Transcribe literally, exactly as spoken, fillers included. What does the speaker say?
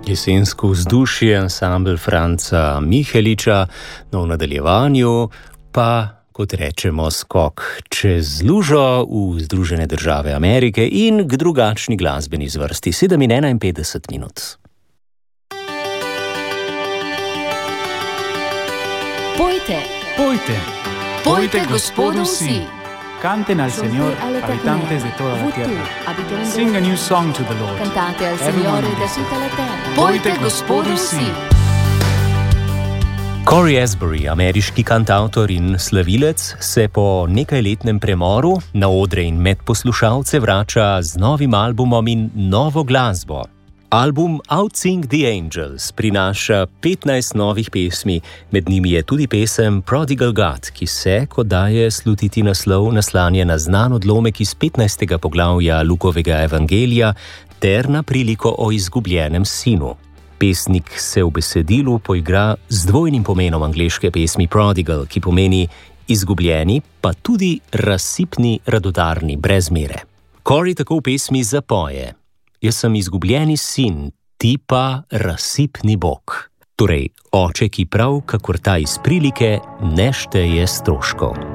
Jesensko vzdušje ansambel Franca Miheliča, no v nadaljevanju pa, kot rečemo, skok čez lužo v Združene države Amerike in k drugačni glasbeni zvrsti. sedem in enainpetdeset minut. Pojte, Pojte, pojte Gospodu vsi. canten al Señor, habitantes de toda la tierra. Sing a new song to the Lord. Cantate al Everyone Signore da listen. tutta la terra. Pojte Pojte Gospodu vsi. Corey Asbury, ameriški kantavtor in slavilec, se po nekajletnem premoru na odre in med poslušalce vrača z novim albumom in novo glasbo. Album Outsing the Angels prinaša petnajst novih pesmi, med njimi je tudi pesem Prodigal God, ki se, kot daje slutiti naslov, naslanja na znan odlomek iz petnajstega poglavja Lukovega evangelija ter na priliko o izgubljenem sinu. Pesnik se v besedilu poigra z dvojnim pomenom angleške pesmi Prodigal, ki pomeni izgubljeni, pa tudi razsipni, radodarni, brez mere. Corey tako v pesmi zapoje: Jaz sem izgubljeni sin, ti pa razsipni Bog. Torej, oče, ki prav, kakor ta iz prilike, ne šteje stroškov.